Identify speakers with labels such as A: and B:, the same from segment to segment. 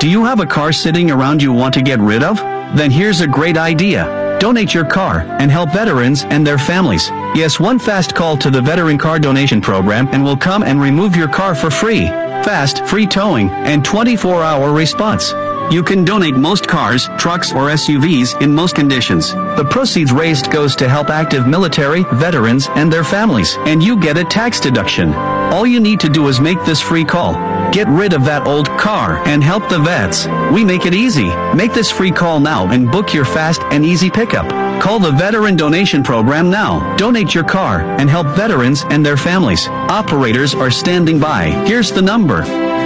A: Do you have a car sitting around you want to get rid of? Then here's a great idea. Donate your car and help veterans and their families. Yes, one fast call to the Veteran Car Donation Program and we'll come and remove your car for free. Fast, free towing, and 24-hour response. You can donate most cars, trucks, or SUVs in most conditions. The proceeds raised goes to help active military, veterans, and their families, and you get a tax deduction. All you need to do is make this free call. Get rid of that old car and help the vets. We make it easy. Make this free call now and book your fast and easy pickup. Call the Veteran Donation Program now. Donate your car and help veterans and their families. Operators are standing by. Here's the number.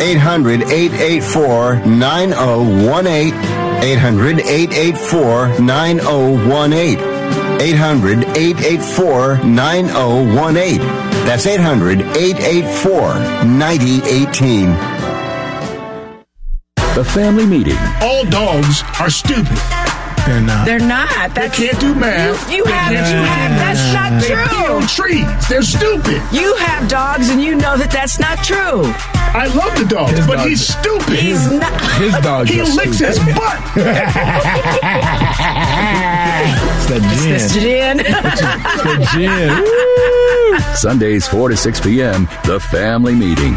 B: 800-884-9018. 800-884-9018. 800-884-9018. That's 800-884-9018.
C: The family meeting.
D: All dogs are stupid.
E: They're not.
F: They're not.
D: They can't do math.
F: You have. That's not
D: They
F: true.
D: pee on trees. They're stupid.
F: You have dogs, and you know that that's not true.
D: I love the dog, but he's stupid.
F: He's not.
E: His dog.
D: He licks his butt.
E: It's the gin.
F: It's the gin.
E: The gin.
C: Sundays 4 to 6 p.m. The family meeting.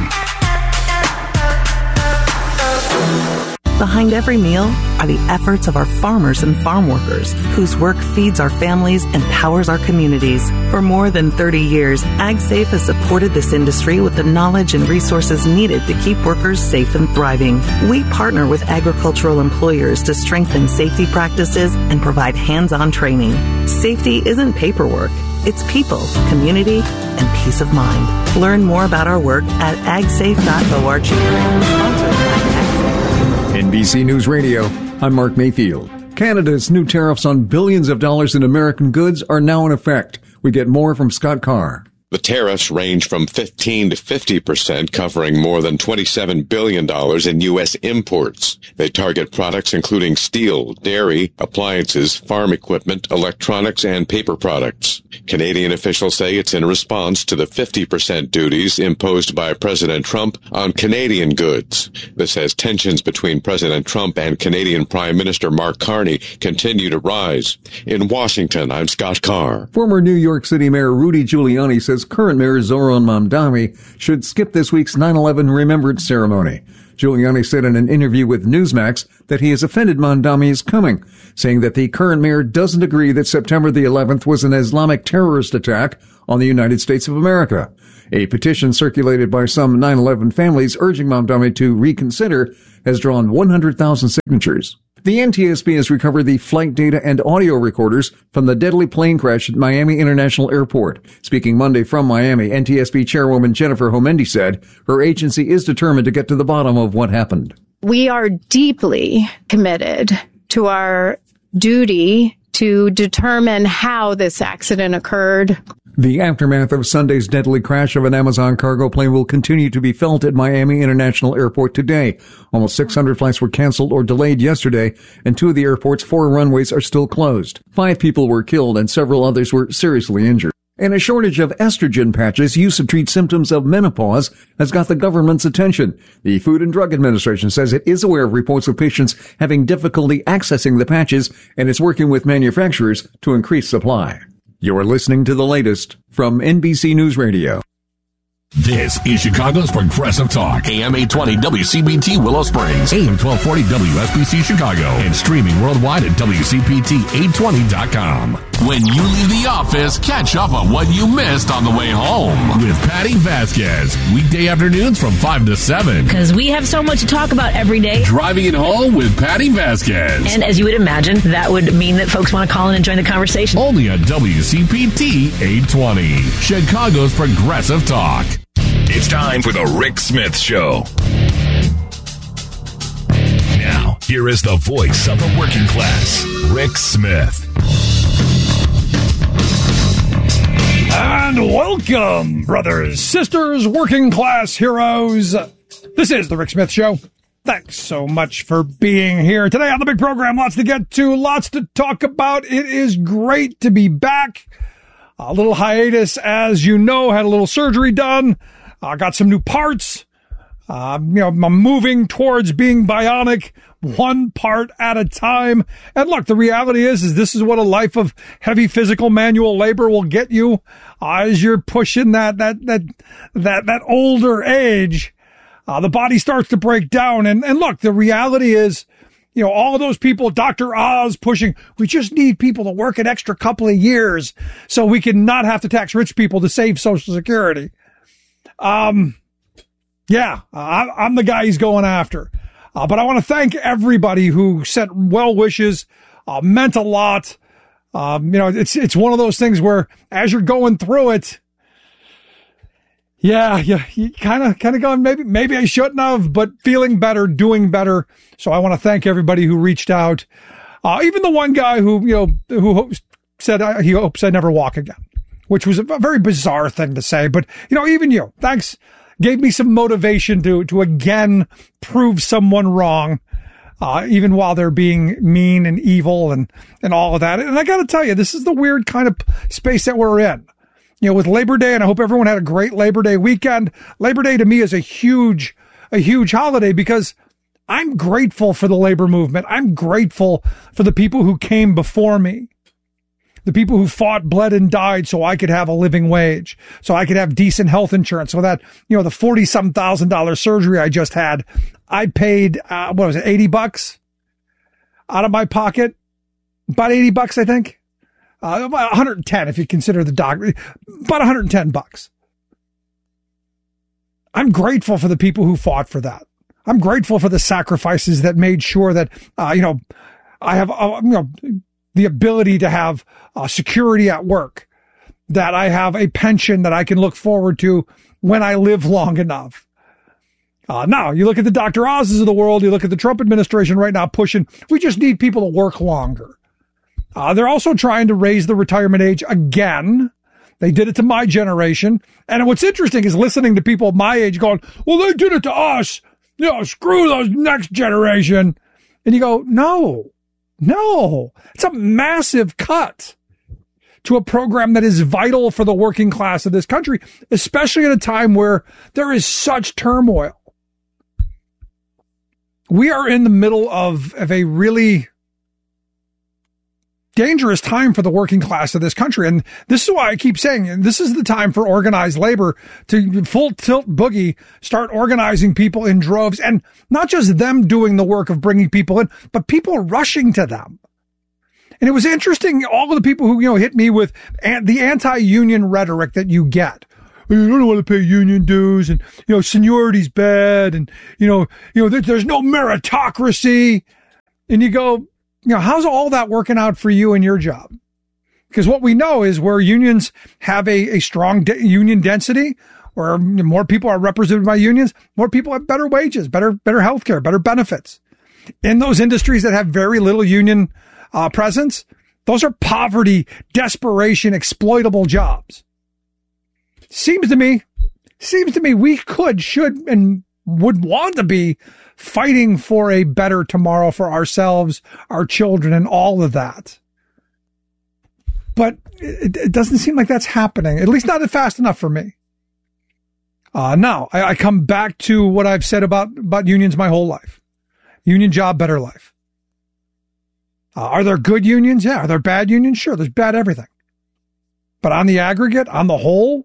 G: Behind every meal are the efforts of our farmers and farm workers, whose work feeds our families and powers our communities. For more than 30 years, AgSafe has supported this industry with the knowledge and resources needed to keep workers safe and thriving. We partner with agricultural employers to strengthen safety practices and provide hands-on training. Safety isn't paperwork. It's people, community, and peace of mind. Learn more about our work at agsafe.org. Sponsored by
H: NBC News Radio, I'm Mark Mayfield. Canada's new tariffs on billions of dollars in American goods are now in effect. We get more from Scott Carr.
I: The tariffs range from 15 to 50%, covering more than $27 billion in U.S. imports. They target products including steel, dairy, appliances, farm equipment, electronics, and paper products. Canadian officials say it's in response to the 50% duties imposed by President Trump on Canadian goods. This as tensions between President Trump and Canadian Prime Minister Mark Carney continue to rise. In Washington, I'm Scott Carr.
H: Former New York City Mayor Rudy Giuliani says current Mayor Zoran Mamdani should skip this week's 9/11 Remembrance ceremony. Giuliani said in an interview with Newsmax that he is offended Mamdani is coming, saying that the current mayor doesn't agree that September the 11th was an Islamic terrorist attack on the United States of America. A petition circulated by some 9/11 families urging Mamdani to reconsider has drawn 100,000 signatures. The NTSB has recovered the flight data and audio recorders from the deadly plane crash at Miami International Airport. Speaking Monday from Miami, NTSB Chairwoman Jennifer Homendy said her agency is determined to get to the bottom of what happened.
J: We are deeply committed to our duty to determine how this accident occurred.
H: The aftermath of Sunday's deadly crash of an Amazon cargo plane will continue to be felt at Miami International Airport today. Almost 600 flights were canceled or delayed yesterday, and 2 of the airport's 4 runways are still closed. 5 people were killed and several others were seriously injured. And a shortage of estrogen patches used to treat symptoms of menopause has got the government's attention. The Food and Drug Administration says it is aware of reports of patients having difficulty accessing the patches and is working with manufacturers to increase supply. You're listening to the latest from NBC News Radio.
K: This is Chicago's Progressive Talk. AM 820 WCPT Willow Springs. AM 1240 WSBC Chicago. And streaming worldwide at WCPT820.com. When you leave the office, catch up on what you missed on the way home with Patty Vasquez. Weekday afternoons from 5 to 7.
L: Because we have so much to talk about every day.
K: Driving it home with Patty Vasquez.
L: And as you would imagine, that would mean that folks want to call in and join the conversation.
K: Only on WCPT 820. Chicago's Progressive Talk.
M: It's time for the Rick Smith Show. Now, here is the voice of the working class, Rick Smith.
N: And welcome, brothers, sisters, working class heroes. This is the Rick Smith Show. Thanks so much for being here. Today on the big program, lots to get to, lots to talk about. It is great to be back. A little hiatus, as you know, had a little surgery done. Got some new parts. I'm moving towards being bionic one part at a time. And look, the reality is this is what a life of heavy physical manual labor will get you as you're pushing that older age. The body starts to break down. And look, the reality is, all of those people, Dr. Oz pushing, we just need people to work an extra couple of years so we can not have to tax rich people to save Social Security. Yeah, I'm the guy he's going after. But I want to thank everybody who sent well wishes, meant a lot. It's one of those things where as you're going through it, you kind of going, maybe I shouldn't have, but feeling better, doing better. So I want to thank everybody who reached out. Even the one guy who said he hopes I never walk again, which was a very bizarre thing to say. But, even you, thanks. Gave me some motivation to again prove someone wrong, even while they're being mean and evil and all of that. And I got to tell you, this is the weird kind of space that we're in. With Labor Day, and I hope everyone had a great Labor Day weekend. Labor Day to me is a huge holiday because I'm grateful for the labor movement. I'm grateful for the people who came before me. The people who fought, bled, and died so I could have a living wage, so I could have decent health insurance, so that, the $40,000 surgery I just had, I paid, $80 out of my pocket? About $80, I think. About 110 if you consider the doctor. About $110. I'm grateful for the people who fought for that. I'm grateful for the sacrifices that made sure that, I have, the ability to have security at work, that I have a pension that I can look forward to when I live long enough. Now, you look at the Dr. Oz's of the world, you look at the Trump administration right now pushing, we just need people to work longer. They're also trying to raise the retirement age again. They did it to my generation. And what's interesting is listening to people my age going, well, they did it to us. Screw those next generation. And you go, no, it's a massive cut to a program that is vital for the working class of this country, especially at a time where there is such turmoil. We are in the middle of a really dangerous time for the working class of this country. And this is why I keep saying this is the time for organized labor to full tilt boogie, start organizing people in droves, and not just them doing the work of bringing people in, but people rushing to them. And it was interesting, all of the people who, hit me with the anti-union rhetoric that you get. You don't want to pay union dues, and, seniority's bad, and, there's no meritocracy. And you go, how's all that working out for you and your job? Because what we know is where unions have a strong union density, where more people are represented by unions, more people have better wages, better healthcare, better benefits. In those industries that have very little union presence, those are poverty, desperation, exploitable jobs. Seems to me we could, should, and would want to be fighting for a better tomorrow for ourselves, our children, and all of that. But it doesn't seem like that's happening, at least not fast enough for me. Now, I come back to what I've said about unions my whole life. Union job, better life. Are there good unions? Yeah. Are there bad unions? Sure, there's bad everything. But on the aggregate, on the whole,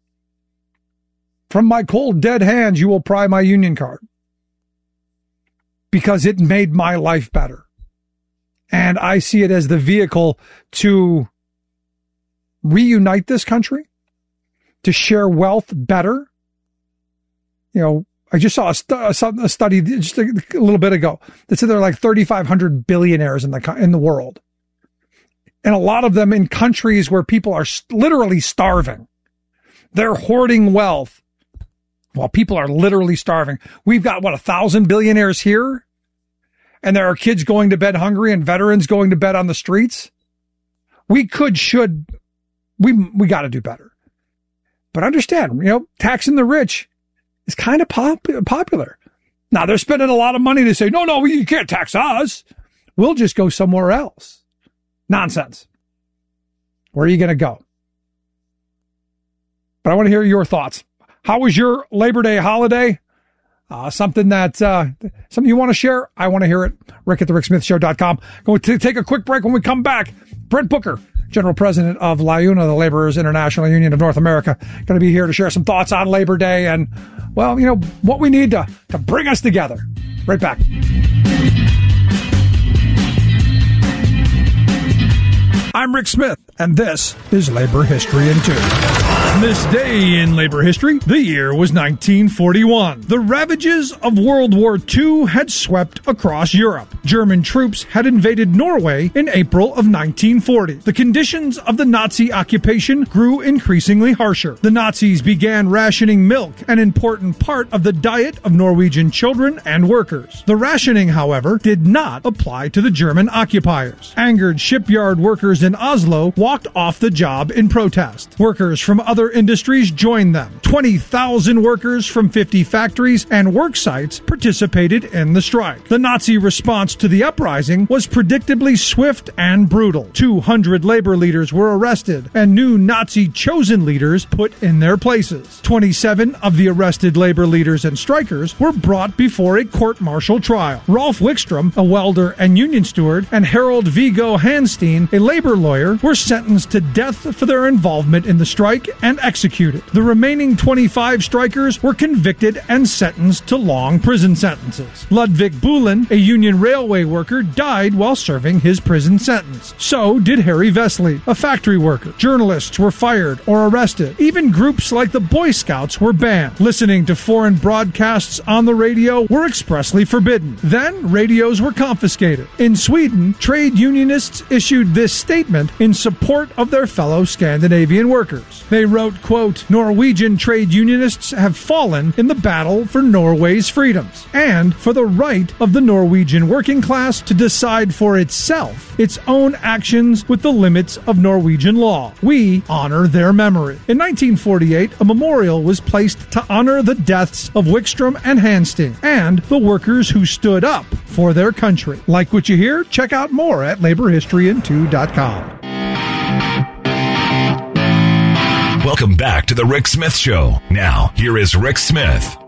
N: from my cold, dead hands, you will pry my union card. Because it made my life better. And I see it as the vehicle to reunite this country, to share wealth better. I just saw a study just a little bit ago that said there are like 3,500 billionaires in the world. And a lot of them in countries where people are literally starving. They're hoarding wealth while people are literally starving. We've got, 1,000 billionaires here? And there are kids going to bed hungry and veterans going to bed on the streets? We got to do better. But understand, taxing the rich is kind of popular. Now, they're spending a lot of money to say, no, you can't tax us. We'll just go somewhere else. Nonsense. Where are you going to go? But I want to hear your thoughts. How was your Labor Day holiday? Something you want to share? I want to hear it. Rick at thericksmithshow.com. Going to take a quick break. When we come back, Brent Booker, General President of LIUNA, the Laborers International Union of North America, going to be here to share some thoughts on Labor Day and, well, what we need to bring us together. Right back. I'm Rick Smith, and this is Labor History in 2. This day in labor history, the year was 1941. The ravages of World War II had swept across Europe. German troops had invaded Norway in April of 1940. The conditions of the Nazi occupation grew increasingly harsher. The Nazis began rationing milk, an important part of the diet of Norwegian children and workers. The rationing, however, did not apply to the German occupiers. Angered shipyard workers in Oslo walked off the job in protest. Workers from other industries joined them. 20,000 workers from 50 factories and work sites participated in the strike. The Nazi response to the uprising was predictably swift and brutal. 200 labor leaders were arrested and new Nazi chosen leaders put in their places. 27 of the arrested labor leaders and strikers were brought before a court-martial trial. Rolf Wickstrom, a welder and union steward, and Harold Viggo Hanstein, a labor lawyer, were sentenced to death for their involvement in the strike and executed. The remaining 25 strikers were convicted and sentenced to long prison sentences. Ludwig Bulin, a union railway worker, died while serving his prison sentence. So did Harry Vesely, a factory worker. Journalists were fired or arrested. Even groups like the Boy Scouts were banned. Listening to foreign broadcasts on the radio were expressly forbidden. Then radios were confiscated. In Sweden, trade unionists issued this statement in support of their fellow Scandinavian workers. They wrote, quote, "Norwegian trade unionists have fallen in the battle for Norway's freedoms and for the right of the Norwegian working class to decide for itself its own actions with the limits of Norwegian law. We honor their memory." In 1948, a memorial was placed to honor the deaths of Wickstrom and Hanstein and the workers who stood up for their country. Like what you hear? Check out more at laborhistoryin2.com.
M: Welcome back to the Rick Smith Show. Now, here is Rick Smith.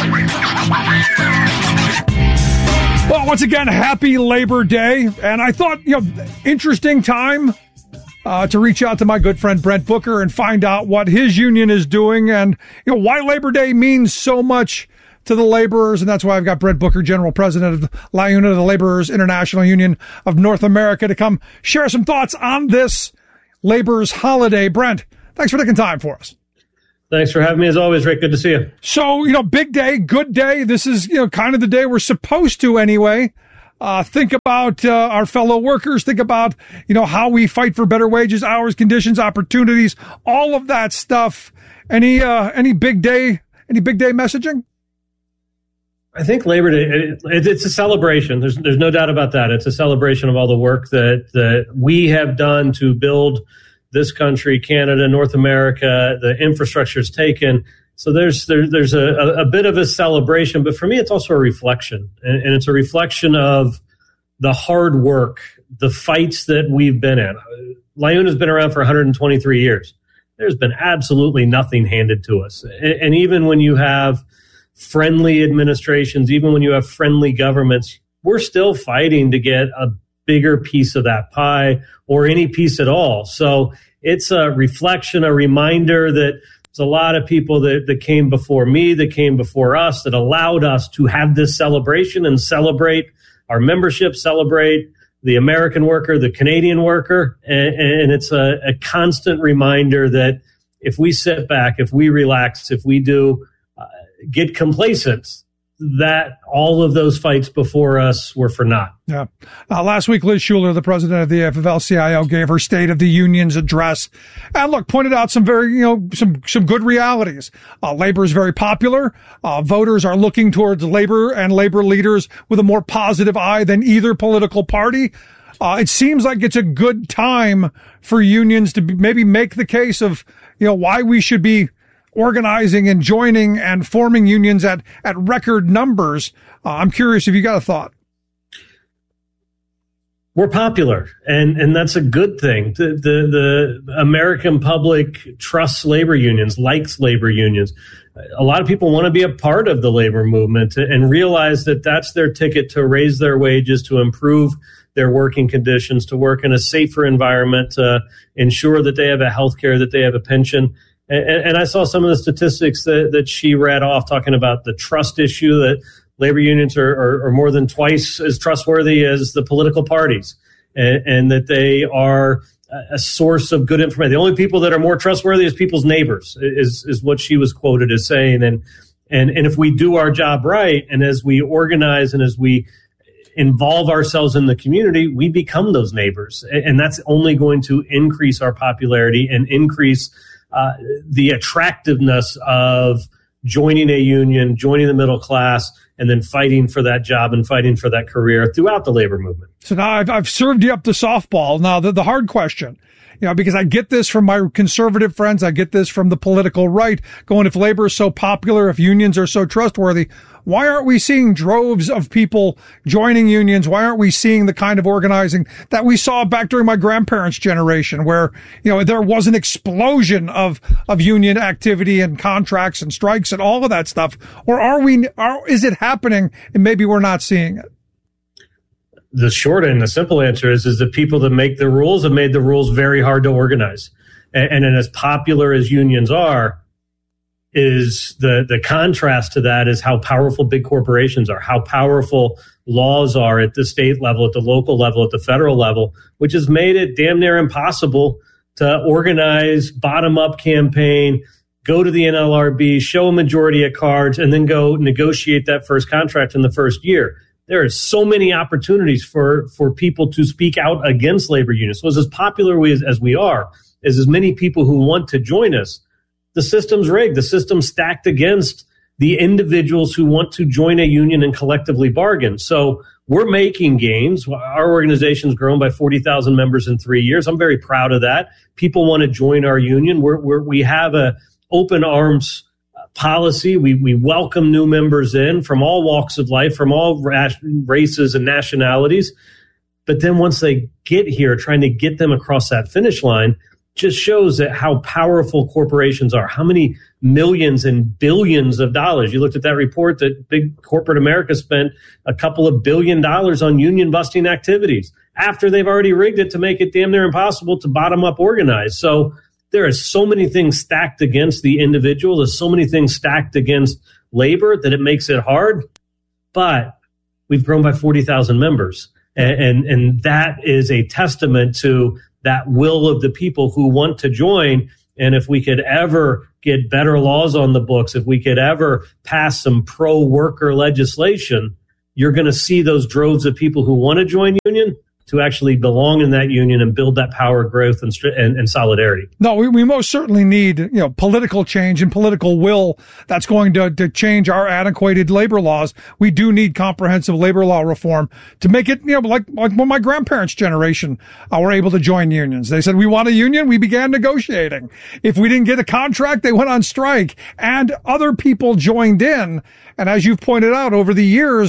N: Well, once again, happy Labor Day. And I thought, interesting time to reach out to my good friend Brent Booker and find out what his union is doing and why Labor Day means so much to the laborers. And that's why I've got Brent Booker, General President of LIUNA, the Laborers International Union of North America, to come share some thoughts on this laborers holiday. Brent, thanks for taking time for us.
O: Thanks for having me as always, Rick. Good to see you.
N: So, big day, good day. This is, kind of the day we're supposed to anyway. Think about our fellow workers. Think about, how we fight for better wages, hours, conditions, opportunities, all of that stuff. Any big day messaging?
O: I think Labor Day, it's a celebration. There's no doubt about that. It's a celebration of all the work that we have done to build this country, Canada, North America, the infrastructure's taken. So there's a bit of a celebration, but for me, it's also a reflection. And it's a reflection of the hard work, the fights that we've been in. LIUNA's been around for 123 years. There's been absolutely nothing handed to us. And even when you have friendly administrations, even when you have friendly governments, we're still fighting to get a bigger piece of that pie or any piece at all. So it's a reflection, a reminder that there's a lot of people that came before me, that came before us, that allowed us to have this celebration and celebrate our membership, celebrate the American worker, the Canadian worker. And it's a constant reminder that if we sit back, if we relax, if we do get complacent, that all of those fights before us were for naught.
N: Yeah. Last week, Liz Shuler, the president of the AFL-CIO, gave her State of the Union's address and pointed out some very, some good realities. Labor is very popular. Voters are looking towards labor and labor leaders with a more positive eye than either political party. It seems like it's a good time for unions to maybe make the case of, why we should be organizing and joining and forming unions at record numbers. I'm curious if you got a thought.
O: We're popular, and that's a good thing. The American public trusts labor unions, likes labor unions. a lot of people want to be a part of the labor movement and realize that that's their ticket to raise their wages, to improve their working conditions, to work in a safer environment, to ensure that they have a health care, that they have a pension. And I saw some of the statistics that she read off talking about the trust issue, that labor unions are more than twice as trustworthy as the political parties, and that they are a source of good information. The only people that are more trustworthy is people's neighbors, is what she was quoted as saying. And if we do our job right, and as we organize and as we involve ourselves in the community, we become those neighbors. And that's only going to increase our popularity and increase the attractiveness of joining a union, joining the middle class, and then fighting for that job and fighting for that career throughout the labor movement.
N: So now I've served you up the softball. Now the hard question, because I get this from my conservative friends, I get this from the political right, going, if labor is so popular, if unions are so trustworthy, why aren't we seeing droves of people joining unions? Why aren't we seeing the kind of organizing that we saw back during my grandparents' generation, where, there was an explosion of union activity and contracts and strikes and all of that stuff? Or is it happening and maybe we're not seeing it?
O: The short and the simple answer is the people that make the rules have made the rules very hard to organize. And as popular as unions are, is the contrast to that is how powerful big corporations are, how powerful laws are at the state level, at the local level, at the federal level, which has made it damn near impossible to organize bottom-up campaign, go to the NLRB, show a majority of cards, and then go negotiate that first contract in the first year. There are so many opportunities for people to speak out against labor unions. So as popular as we are, as many people who want to join us, the system's rigged. The system's stacked against the individuals who want to join a union and collectively bargain. So we're making gains. Our organization's grown by 40,000 members in 3 years. I'm very proud of that. People want to join our union. We have a open arms policy. We welcome new members in from all walks of life, from all races and nationalities. But then once they get here, trying to get them across that finish line just shows that how powerful corporations are, how many millions and billions of dollars. You looked at that report that big corporate America spent a couple of $1 billion on union busting activities after they've already rigged it to make it damn near impossible to bottom up organize. So there are so many things stacked against the individual. There's so many things stacked against labor that it makes it hard. But we've grown by 40,000 members. And that is a testament to that will of the people who want to join. And if we could ever get better laws on the books, if we could ever pass some pro-worker legislation, you're going to see those droves of people who want to join union to actually belong in that union and build that power, growth, and solidarity.
N: No, we most certainly need political change and political will that's going to change our antiquated labor laws. We do need comprehensive labor law reform to make it like when my grandparents' generation were able to join unions. They said, we want a union. We began negotiating. If we didn't get a contract, they went on strike, and other people joined in. And as you've pointed out over the years,